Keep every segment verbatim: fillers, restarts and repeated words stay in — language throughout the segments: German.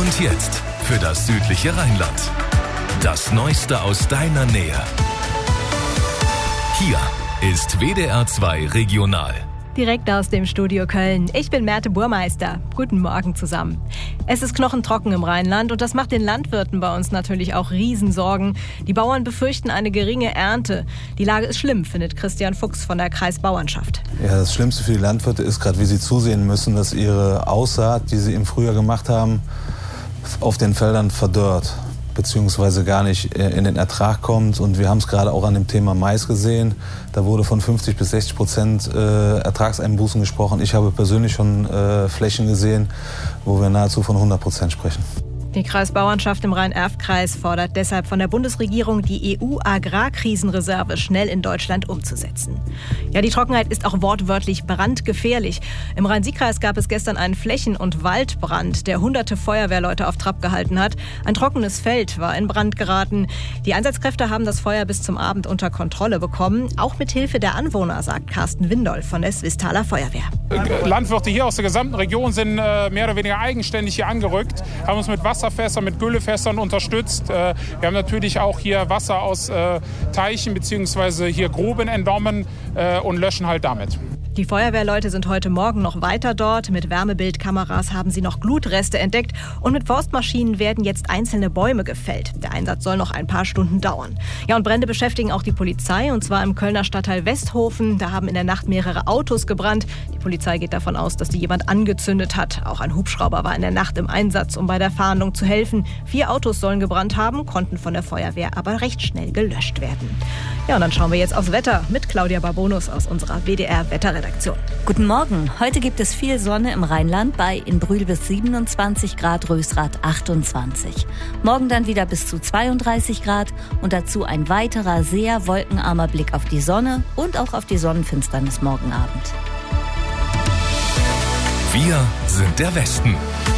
Und jetzt für das südliche Rheinland. Das Neueste aus deiner Nähe. Hier ist W D R zwei Regional. Direkt aus dem Studio Köln. Ich bin Merte Burmeister. Guten Morgen zusammen. Es ist knochentrocken im Rheinland und das macht den Landwirten bei uns natürlich auch Riesensorgen. Die Bauern befürchten eine geringe Ernte. Die Lage ist schlimm, findet Christian Fuchs von der Kreisbauernschaft. Ja, das Schlimmste für die Landwirte ist gerade, wie sie zusehen müssen, dass ihre Aussaat, die sie im Frühjahr gemacht haben, auf den Feldern verdorrt, beziehungsweise gar nicht in den Ertrag kommt. Und wir haben es gerade auch an dem Thema Mais gesehen. Da wurde von fünfzig bis sechzig Prozent äh, Ertragseinbußen gesprochen. Ich habe persönlich schon äh, Flächen gesehen, wo wir nahezu von hundert Prozent sprechen. Die Kreisbauernschaft im Rhein-Erft-Kreis fordert deshalb von der Bundesregierung, die E U-Agrarkrisenreserve schnell in Deutschland umzusetzen. Ja, die Trockenheit ist auch wortwörtlich brandgefährlich. Im Rhein-Sieg-Kreis gab es gestern einen Flächen- und Waldbrand, der hunderte Feuerwehrleute auf Trab gehalten hat. Ein trockenes Feld war in Brand geraten. Die Einsatzkräfte haben das Feuer bis zum Abend unter Kontrolle bekommen, auch mit Hilfe der Anwohner, sagt Carsten Windoll von der Swistaler Feuerwehr. Landwirte hier aus der gesamten Region sind äh, mehr oder weniger eigenständig hier angerückt, haben uns mit Wasserfässern, mit Güllefässern unterstützt. Äh, wir haben natürlich auch hier Wasser aus äh, Teichen bzw. hier Gruben entnommen äh, und löschen halt damit. Die Feuerwehrleute sind heute Morgen noch weiter dort. Mit Wärmebildkameras haben sie noch Glutreste entdeckt. Und mit Forstmaschinen werden jetzt einzelne Bäume gefällt. Der Einsatz soll noch ein paar Stunden dauern. Ja, und Brände beschäftigen auch die Polizei. Und zwar im Kölner Stadtteil Westhofen. Da haben in der Nacht mehrere Autos gebrannt. Die Polizei geht davon aus, dass die jemand angezündet hat. Auch ein Hubschrauber war in der Nacht im Einsatz, um bei der Fahndung zu helfen. Vier Autos sollen gebrannt haben, konnten von der Feuerwehr aber recht schnell gelöscht werden. Ja, und dann schauen wir jetzt aufs Wetter mit Claudia Barbonus aus unserer W D R-Wetterredaktion. Guten Morgen. Heute gibt es viel Sonne im Rheinland, bei in Brühl bis siebenundzwanzig Grad, Rösrath achtundzwanzig. Morgen dann wieder bis zu zweiunddreißig Grad und dazu ein weiterer sehr wolkenarmer Blick auf die Sonne und auch auf die Sonnenfinsternis morgen Abend. Wir sind der Westen.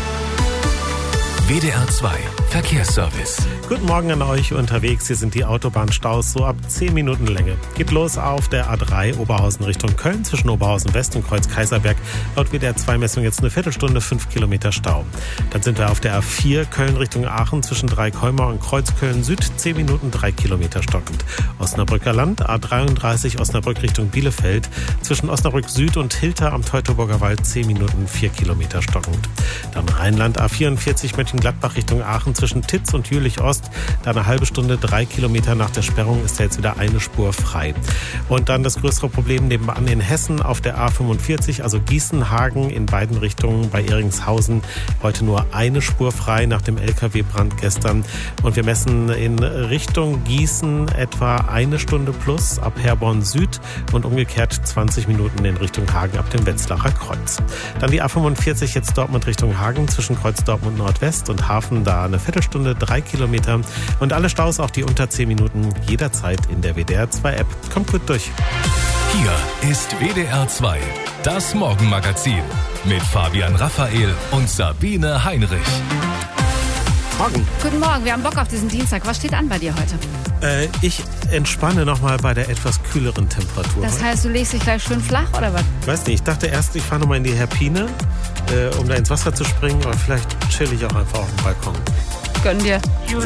W D R zwei Verkehrsservice. Guten Morgen an euch unterwegs. Hier sind die Autobahnstaus so ab zehn Minuten Länge. Geht los auf der A drei Oberhausen Richtung Köln zwischen Oberhausen West und Kreuz Kaiserberg. Laut W D R zwei Messung jetzt eine Viertelstunde, fünf Kilometer Stau. Dann sind wir auf der A vier Köln Richtung Aachen zwischen Dreikolmar und Kreuz Köln Süd, zehn Minuten, drei Kilometer stockend. Osnabrücker Land, A dreiunddreißig Osnabrück Richtung Bielefeld zwischen Osnabrück Süd und Hilter am Teutoburger Wald, zehn Minuten, vier Kilometer stockend. Dann Rheinland A vierundvierzig Mönchengladbach Richtung Aachen zwischen Titz und Jülich Ost. Da eine halbe Stunde, drei Kilometer nach der Sperrung ist da jetzt wieder eine Spur frei. Und dann das größere Problem nebenan in Hessen auf der A fünfundvierzig, also Gießen-Hagen in beiden Richtungen bei Ehringshausen. Heute nur eine Spur frei nach dem L K W-Brand gestern. Und wir messen in Richtung Gießen etwa eine Stunde plus ab Herborn Süd und umgekehrt zwanzig Minuten in Richtung Hagen ab dem Wetzlacher Kreuz. Dann die A fünfundvierzig jetzt Dortmund Richtung Hagen zwischen Kreuz Dortmund Nordwest und Hafen, da eine Viertelstunde, drei Kilometer. Und alle Staus, auch die unter zehn Minuten, jederzeit in der W D R zwei App. Kommt gut durch. Hier ist W D R zwei, das Morgenmagazin mit Fabian Raphael und Sabine Heinrich. Morgen. Guten Morgen, wir haben Bock auf diesen Dienstag. Was steht an bei dir heute? Äh, ich entspanne nochmal bei der etwas kühleren Temperatur. Das heißt, du legst dich gleich schön flach, oder was? Weiß nicht, ich dachte erst, ich fahre nochmal in die Herpine, äh, um da ins Wasser zu springen, aber vielleicht chill ich auch einfach auf dem Balkon. Gönn dir.